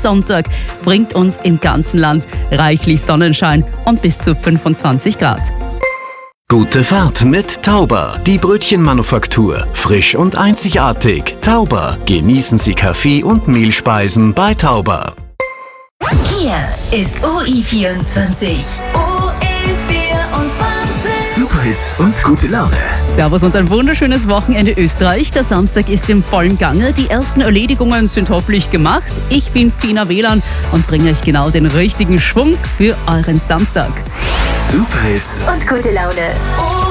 Sonntag bringt uns im ganzen Land reichlich Sonnenschein und bis zu 25 Grad. Gute Fahrt mit Tauber, die Brötchenmanufaktur. Frisch und einzigartig. Tauber. Genießen Sie Kaffee und Mehlspeisen bei Tauber. Hier ist OE24. Superhits und gute Laune. Servus und ein wunderschönes Wochenende Österreich. Der Samstag ist im vollen Gange. Die ersten Erledigungen sind hoffentlich gemacht. Ich bin Fina Wieland und bringe euch genau den richtigen Schwung für euren Samstag. Superhits Und gute Laune.